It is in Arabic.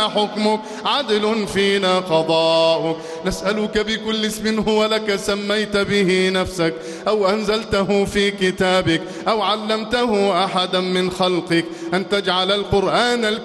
حكمك، عدل فينا قضاؤك. نسألك بكل اسم هو لك سميت به نفسك أو أنزلته في كتابك أو علمته أحدا من خلقك أن تجعل القرآن الكريم